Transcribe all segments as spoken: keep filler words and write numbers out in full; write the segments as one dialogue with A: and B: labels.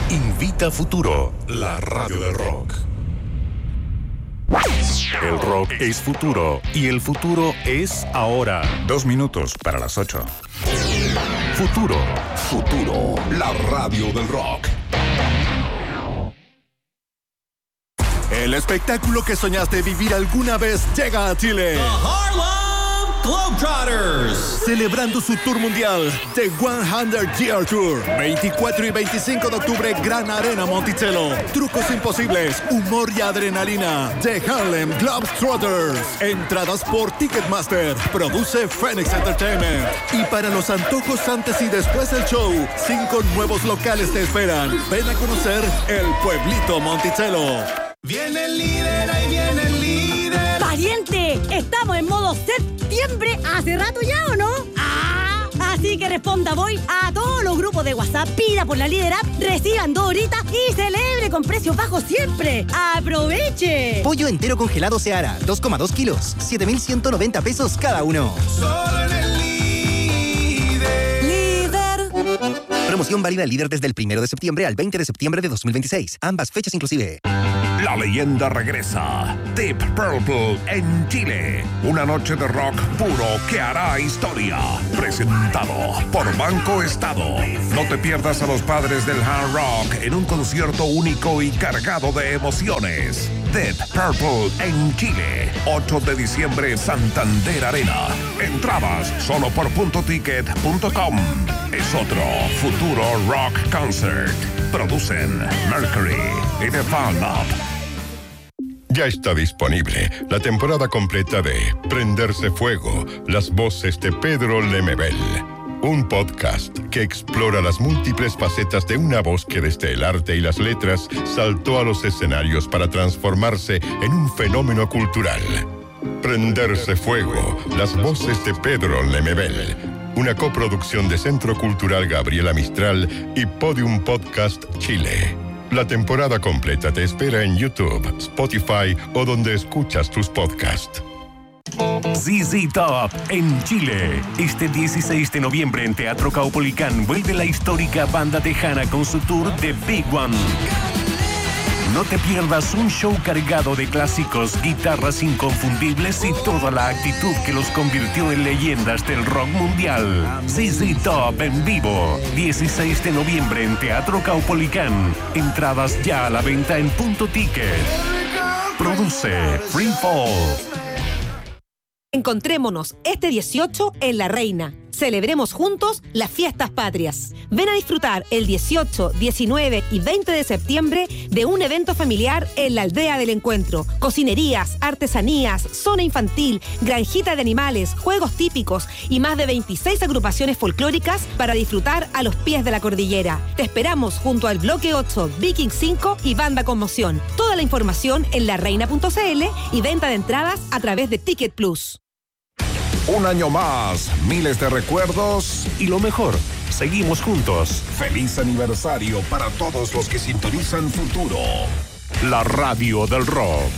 A: Invita Futuro, la radio del rock. El rock es futuro y el futuro es ahora.
B: Dos minutos para las ocho.
A: Futuro.
C: Futuro, la radio del rock.
D: El espectáculo que soñaste vivir alguna vez llega a Chile.
E: The Harlem Globetrotters.
D: Celebrando su tour mundial, The cien Year Tour. veinticuatro y veinticinco de octubre, Gran Arena Monticello. Trucos imposibles, humor y adrenalina. The Harlem Globetrotters. Entradas por Ticketmaster. Produce Phoenix Entertainment. Y para los antojos antes y después del show, cinco nuevos locales te esperan. Ven a conocer el pueblito Monticello.
E: Viene el líder, ahí viene el líder.
F: ¡Pariente! Estamos en modo septiembre hace rato ya, ¿o no? ¡Ah! Así que responda voy a todos los grupos de WhatsApp, pida por la Líder App, reciban dos horitas y celebre con precios bajos siempre. ¡Aproveche!
G: Pollo entero congelado Seara, dos coma dos kilos, siete mil ciento noventa pesos cada uno.
E: Solo en el líder.
F: Líder.
G: Promoción válida al Líder desde el primero de septiembre al veinte de septiembre de dos mil veintiséis. Ambas fechas inclusive.
C: La leyenda regresa. Deep Purple en Chile. Una noche de rock puro que hará historia. Presentado por Banco Estado. No te pierdas a los padres del hard rock en un concierto único y cargado de emociones. Deep Purple en Chile. ocho de diciembre, Santander Arena. Entradas solo por punto ticket punto com. Es otro futuro rock concert. Producen Mercury y The Fan Up.
H: Ya está disponible la temporada completa de Prenderse Fuego, las voces de Pedro Lemebel. Un podcast que explora las múltiples facetas de una voz que desde el arte y las letras saltó a los escenarios para transformarse en un fenómeno cultural. Prenderse Fuego, las voces de Pedro Lemebel. Una coproducción de Centro Cultural Gabriela Mistral y Podium Podcast Chile. La temporada completa te espera en YouTube, Spotify o donde escuchas tus podcasts.
A: Z Z Top en Chile. Este dieciséis de noviembre en Teatro Caupolicán vuelve la histórica banda tejana con su tour The Big One. No te pierdas un show cargado de clásicos, guitarras inconfundibles y toda la actitud que los convirtió en leyendas del rock mundial. Z Z Top en vivo, dieciséis de noviembre en Teatro Caupolicán. Entradas ya a la venta en Punto Ticket. Produce Free Fall.
I: Encontrémonos este dieciocho en La Reina. Celebremos juntos las fiestas patrias. Ven a disfrutar el dieciocho, diecinueve y veinte de septiembre de un evento familiar en la Aldea del Encuentro. Cocinerías, artesanías, zona infantil, granjita de animales, juegos típicos y más de veintiséis agrupaciones folclóricas para disfrutar a los pies de la cordillera. Te esperamos junto al Bloque ocho, Viking cinco y Banda Conmoción. Toda la información en la reina punto c l y venta de entradas a través de Ticket Plus.
C: Un año más, miles de recuerdos
A: y lo mejor, seguimos juntos.
C: Feliz aniversario para todos los que sintonizan Futuro,
A: la radio del rock.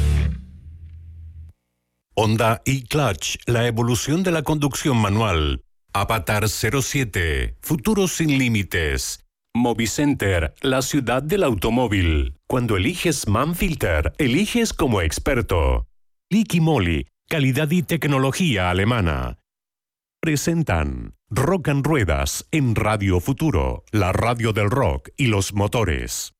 A: Honda e-Clutch, la evolución de la conducción manual. Avatar cero siete, futuro sin límites. Movicenter, la ciudad del automóvil. Cuando eliges Manfilter, eliges como experto. Liqui Moly, calidad y tecnología alemana. Presentan Rock and Ruedas en Radio Futuro, la radio del rock y los motores.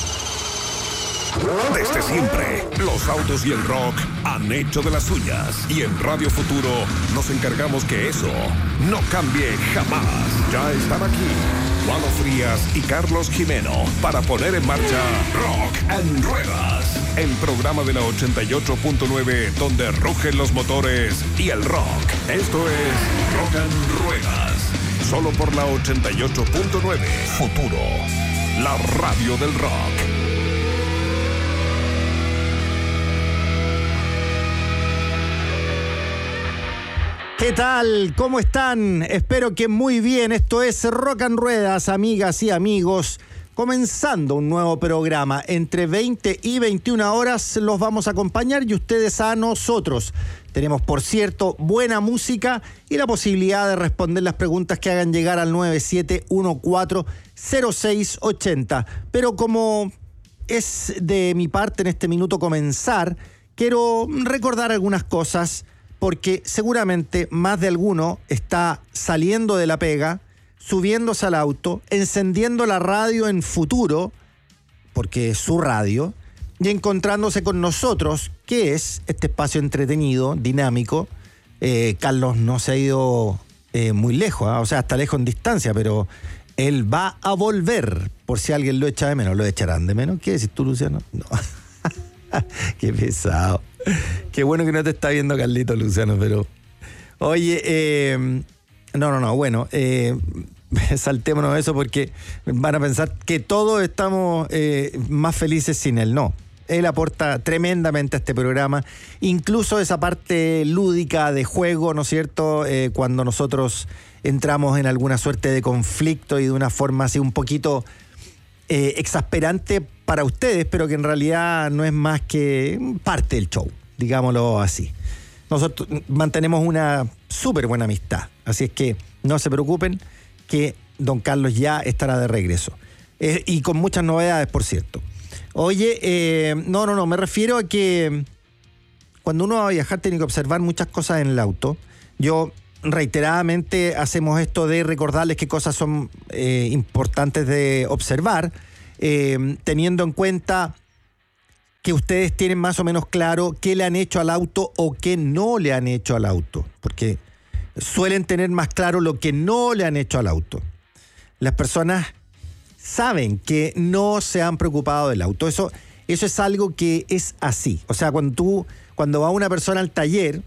C: Desde siempre, los autos y el rock han hecho de las suyas. Y en Radio Futuro nos encargamos que eso no cambie jamás. Ya están aquí Juan Frías y Carlos Jimeno para poner en marcha Rock and Ruedas, el programa de la ochenta y ocho punto nueve donde rugen los motores y el rock. Esto es Rock and Ruedas, solo por la ochenta y ocho punto nueve. Futuro, la radio del rock.
J: ¿Qué tal? ¿Cómo están? Espero que muy bien. Esto es Rock and Ruedas, amigas y amigos. comenzando un nuevo programa. Entre veinte y veintiuna horas los vamos a acompañar y ustedes a nosotros. Tenemos, por cierto, buena música y la posibilidad de responder las preguntas que hagan llegar al nueve siete uno cuatro cero seis ocho cero. Pero como es de mi parte en este minuto comenzar, quiero recordar algunas cosas porque seguramente más de alguno está saliendo de la pega, subiéndose al auto, encendiendo la radio en Futuro, porque es su radio, y encontrándose con nosotros, que es este espacio entretenido, dinámico. Eh, Carlos no se ha ido eh, muy lejos, ¿eh? O sea, está lejos en distancia, pero él va a volver, por si alguien lo echa de menos. ¿Lo echarán de menos? ¿Qué decís tú, Luciano? No. Qué pesado. Qué bueno que no te está viendo Carlito, Luciano, pero... Oye, eh... No, no, no, bueno, eh, saltémonos eso porque van a pensar que todos estamos eh, más felices sin él. No, él aporta tremendamente a este programa, incluso esa parte lúdica de juego, ¿no es cierto? Eh, cuando nosotros entramos en alguna suerte de conflicto y de una forma así un poquito eh, exasperante para ustedes, pero que en realidad no es más que parte del show, digámoslo así. Nosotros mantenemos una súper buena amistad, así es que no se preocupen que don Carlos ya estará de regreso. Eh, y con muchas novedades, por cierto. Oye, eh, no, no, no, me refiero a que cuando uno va a viajar tiene que observar muchas cosas en el auto. Yo reiteradamente hacemos esto de recordarles qué cosas son eh, importantes de observar, eh, teniendo en cuenta que ustedes tienen más o menos claro qué le han hecho al auto o qué no le han hecho al auto, porque suelen tener más claro lo que no le han hecho al auto. Las personas saben que no se han preocupado del auto. Eso, eso es algo que es así. O sea, cuando tú, cuando va una persona al taller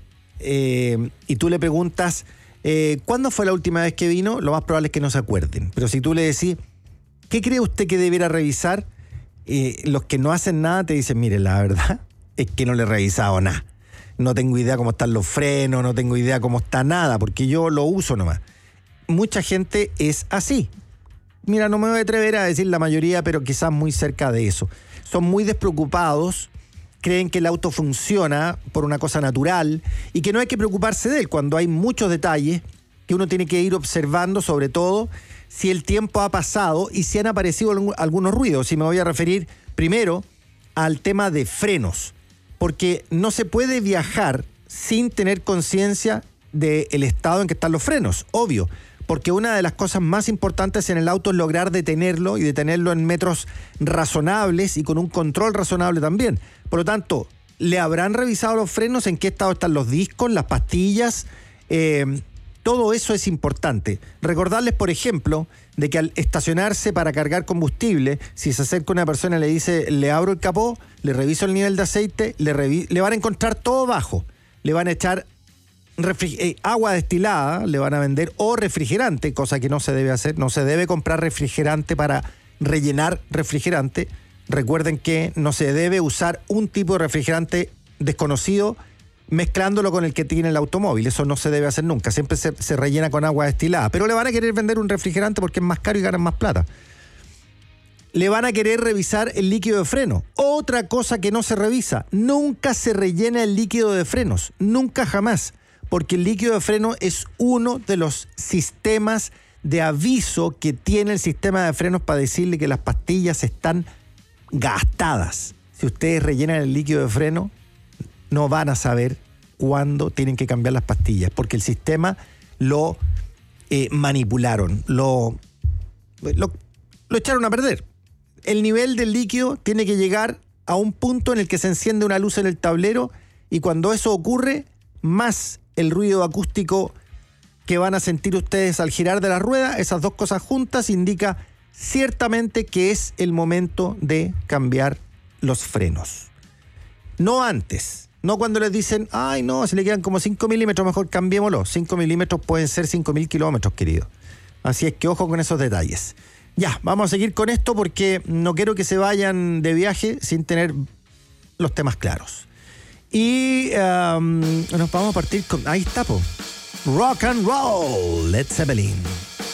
J: eh, y tú le preguntas eh, ¿cuándo fue la última vez que vino? Lo más probable es que no se acuerden. Pero si tú le decís ¿qué cree usted que debiera revisar? Eh, los que no hacen nada te dicen, mire, la verdad es que no le he revisado nada. No tengo idea cómo están los frenos, no tengo idea cómo está nada, porque yo lo uso nomás. Mucha gente es así. Mira, no me voy a atrever a decir la mayoría, pero quizás muy cerca de eso. Son muy despreocupados, creen que el auto funciona por una cosa natural y que no hay que preocuparse de él cuando hay muchos detalles que uno tiene que ir observando, sobre todo si el tiempo ha pasado y si han aparecido algunos ruidos. Y me voy a referir primero al tema de frenos, porque no se puede viajar sin tener conciencia del estado en que están los frenos, obvio, porque una de las cosas más importantes en el auto es lograr detenerlo y detenerlo en metros razonables y con un control razonable también. Por lo tanto, ¿le habrán revisado los frenos? ¿En qué estado están los discos, las pastillas? Eh... Todo eso es importante. Recordarles, por ejemplo, de que al estacionarse para cargar combustible, si se acerca una persona y le dice, le abro el capó, le reviso el nivel de aceite, le, revi- le van a encontrar todo bajo. Le van a echar refri- eh, agua destilada, le van a vender o refrigerante, cosa que no se debe hacer. No se debe comprar refrigerante para rellenar refrigerante. Recuerden que no se debe usar un tipo de refrigerante desconocido mezclándolo con el que tiene el automóvil. Eso no se debe hacer nunca. Siempre se, se rellena con agua destilada. Pero le van a querer vender un refrigerante porque es más caro y ganan más plata. Le van a querer revisar el líquido de freno. Otra cosa que no se revisa. Nunca se rellena el líquido de frenos. Nunca jamás. Porque el líquido de freno es uno de los sistemas de aviso que tiene el sistema de frenos para decirle que las pastillas están gastadas. Si ustedes rellenan el líquido de freno, no van a saber cuándo tienen que cambiar las pastillas, porque el sistema lo eh, manipularon, lo, lo, lo echaron a perder. El nivel del líquido tiene que llegar a un punto en el que se enciende una luz en el tablero y cuando eso ocurre, más el ruido acústico que van a sentir ustedes al girar de la rueda, esas dos cosas juntas indica ciertamente que es el momento de cambiar los frenos. No antes. No cuando les dicen, ay no, si le quedan como cinco milímetros, mejor cambiémoslo. cinco milímetros pueden ser cinco mil kilómetros, querido. Así es que ojo con esos detalles. Ya, vamos a seguir con esto porque no quiero que se vayan de viaje sin tener los temas claros. Y um, nos vamos a partir con, ahí está, po. Rock and Roll, Led Zeppelin.